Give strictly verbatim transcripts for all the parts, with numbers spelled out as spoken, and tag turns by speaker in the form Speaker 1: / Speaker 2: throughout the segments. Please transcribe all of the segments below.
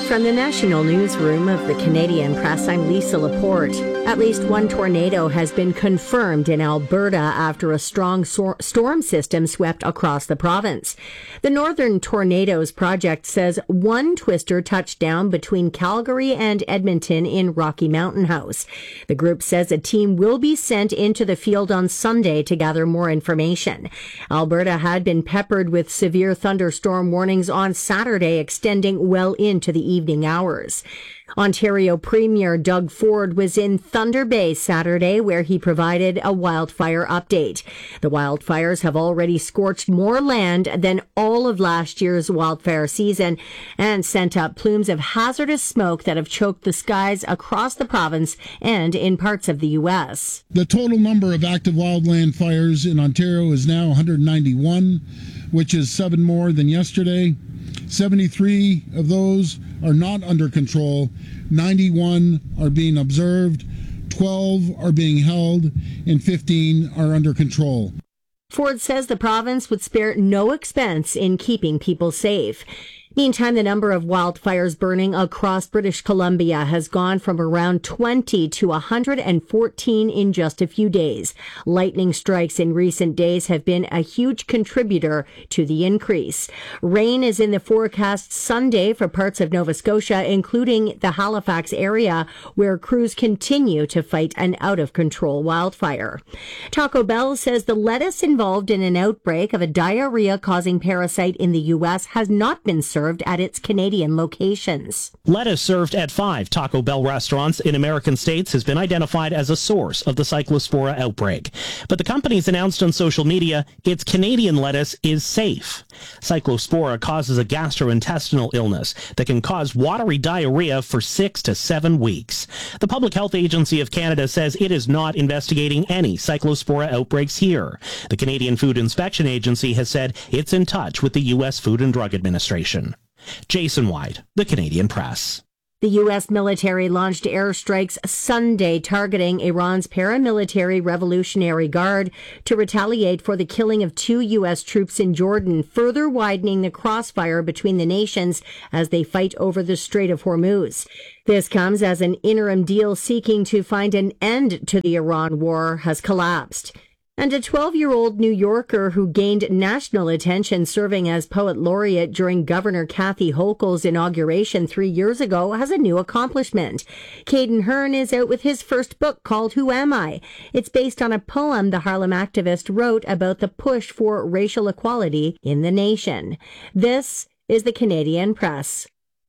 Speaker 1: From the National Newsroom of the Canadian Press, I'm Lisa Laporte. At least one tornado has been confirmed in Alberta after a strong so- storm system swept across the province. The Northern Tornadoes Project says one twister touched down between Calgary and Edmonton in Rocky Mountain House. The group says a team will be sent into the field on Sunday to gather more information. Alberta had been peppered with severe thunderstorm warnings on Saturday, extending well into the evening hours. Ontario Premier Doug Ford was in Thunder Bay Saturday, where he provided a wildfire update. The wildfires have already scorched more land than all of last year's wildfire season and sent up plumes of hazardous smoke that have choked the skies across the province and in parts of the U S.
Speaker 2: The total number of active wildland fires in Ontario is now one hundred ninety-one, which is seven more than yesterday. seventy-three of those are not under control, ninety-one are being observed, twelve are being held, and fifteen are under control.
Speaker 1: Ford says the province would spare no expense in keeping people safe. Meantime, the number of wildfires burning across British Columbia has gone from around twenty to one hundred fourteen in just a few days. Lightning strikes in recent days have been a huge contributor to the increase. Rain is in the forecast Sunday for parts of Nova Scotia, including the Halifax area, where crews continue to fight an out-of-control wildfire. Taco Bell says the lettuce involved in an outbreak of a diarrhea-causing parasite in the U S has not been served at its Canadian locations.
Speaker 3: Lettuce served at five Taco Bell restaurants in American states has been identified as a source of the Cyclospora outbreak. But the company's announced on social media its Canadian lettuce is safe. Cyclospora causes a gastrointestinal illness that can cause watery diarrhea for six to seven weeks. The Public Health Agency of Canada says it is not investigating any Cyclospora outbreaks here. The Canadian Food Inspection Agency has said it's in touch with the U S Food and Drug Administration. Jason White, The Canadian Press.
Speaker 1: The U S military launched airstrikes Sunday targeting Iran's paramilitary Revolutionary Guard to retaliate for the killing of two U S troops in Jordan, further widening the crossfire between the nations as they fight over the Strait of Hormuz. This comes as an interim deal seeking to find an end to the Iran war has collapsed. And a twelve-year-old New Yorker who gained national attention serving as poet laureate during Governor Kathy Hochul's inauguration three years ago has a new accomplishment. Caden Hearn is out with his first book called Who Am I? It's based on a poem the Harlem activist wrote about the push for racial equality in the nation. This is the Canadian Press.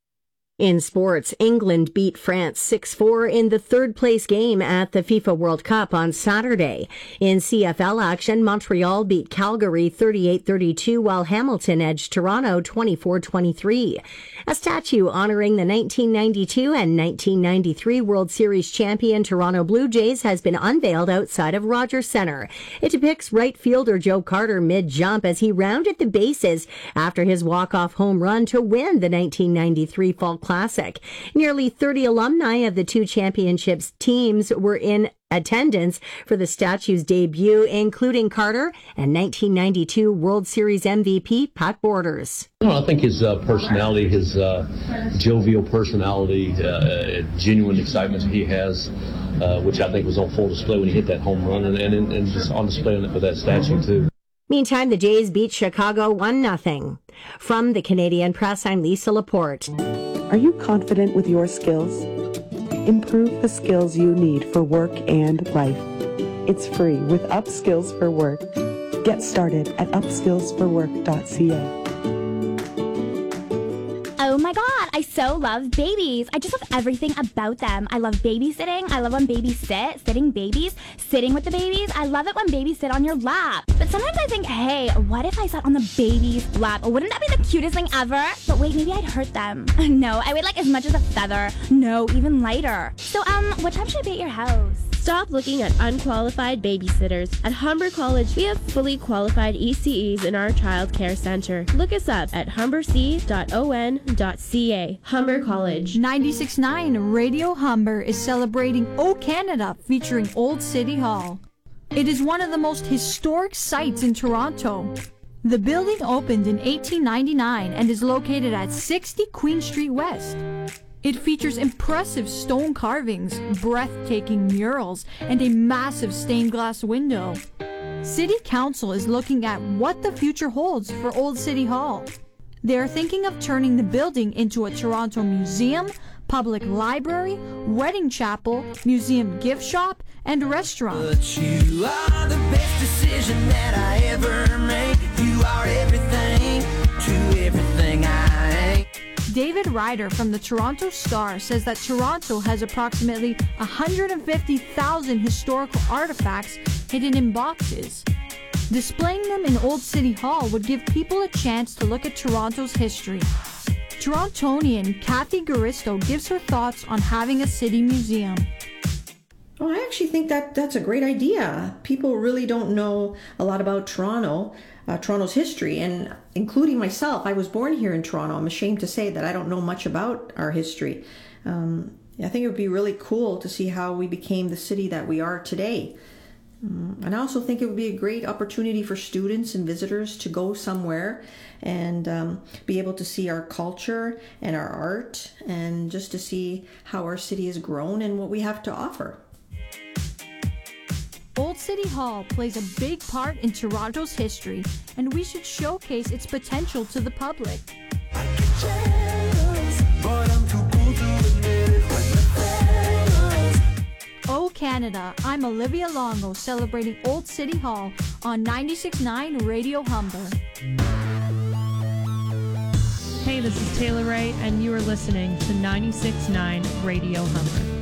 Speaker 1: In sports, England beat France six four in the third-place game at the FIFA World Cup on Saturday. In C F L action, Montreal beat Calgary thirty-eight thirty-two, while Hamilton edged Toronto twenty-four twenty-three. A statue honoring the nineteen ninety-two and nineteen ninety-three World Series champion Toronto Blue Jays has been unveiled outside of Rogers Centre. It depicts right fielder Joe Carter mid-jump as he rounded the bases after his walk-off home run to win the nineteen ninety-three Fall Classic. Nearly thirty alumni of the two championships teams were in attendance for the statue's debut, including Carter and nineteen ninety-two World Series M V P Pat Borders.
Speaker 4: You know, I think his uh, personality, his uh, jovial personality, uh, genuine excitement he has, uh, which I think was on full display when he hit that home run, and, and, and just on display with that statue too.
Speaker 1: Meantime, the Jays beat Chicago one nothing. From the Canadian Press, I'm Lisa Laporte.
Speaker 5: Are you confident with your skills? Improve the skills you need for work and life. It's free with Upskills for Work. Get started at upskills for work dot c a.
Speaker 6: Oh my god, I so love babies. I just love everything about them. I love babysitting. I love when babies sit, sitting babies, sitting with the babies. I love it when babies sit on your lap. But sometimes I think, hey, what if I sat on the baby's lap? Wouldn't that be the cutest thing ever? But wait, maybe I'd hurt them. No, I weighed like as much as a feather. No, even lighter. So, um, what time should I be at your house?
Speaker 7: Stop looking at unqualified babysitters. At Humber College, we have fully qualified E C Es in our child care center. Look us up at humber c dot o n dot c a. Humber College.
Speaker 8: ninety-six point nine Radio Humber is celebrating O Canada featuring Old City Hall. It is one of the most historic sites in Toronto. The building opened in eighteen ninety-nine and is located at sixty Queen Street West. It features impressive stone carvings, breathtaking murals, and a massive stained glass window. City Council is looking at what the future holds for Old City Hall. They are thinking of turning the building into a Toronto museum, public library, wedding chapel, museum gift shop, and restaurant.
Speaker 9: But you are the best decision that I ever made. You are everything to everything I ain't.
Speaker 8: David Ryder from the Toronto Star says that Toronto has approximately one hundred fifty thousand historical artifacts hidden in boxes. Displaying them in Old City Hall would give people a chance to look at Toronto's history. Torontonian Kathy Garisto gives her thoughts on having a city museum.
Speaker 10: Oh, I actually think that that's a great idea. People really don't know a lot about Toronto, uh, Toronto's history, and including myself. I was born here in Toronto. I'm ashamed to say that I don't know much about our history. Um, I think it would be really cool to see how we became the city that we are today. Um, and I also think it would be a great opportunity for students and visitors to go somewhere and um, be able to see our culture and our art, and just to see how our city has grown and what we have to offer.
Speaker 8: Old City Hall plays a big part in Toronto's history, and we should showcase its potential to the public. Oh Canada, I'm Olivia Longo, celebrating Old City Hall on ninety-six point nine Radio Humber.
Speaker 11: Hey, this is Taylor Ray, and you are listening to ninety-six point nine Radio Humber.